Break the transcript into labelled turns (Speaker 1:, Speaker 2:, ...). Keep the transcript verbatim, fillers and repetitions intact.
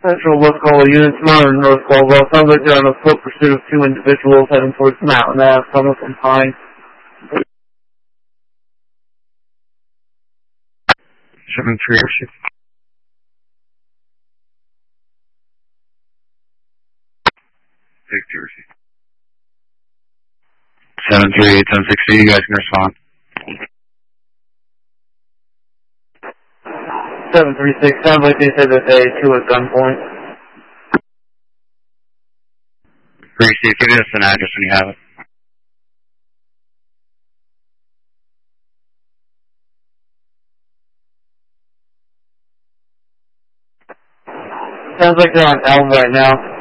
Speaker 1: Central West Call units, Modern North Caldwell. Sounds like they're on a foot pursuit of two individuals heading towards Mountain Ave, coming from Pine.
Speaker 2: seven three oh six. Take Jersey. seven three eight seven six, you guys can respond.
Speaker 1: seven three six, sounds like they said that they two at gunpoint.
Speaker 2: Receive, give us an address when you have it.
Speaker 1: Sounds like they're on Elm right now.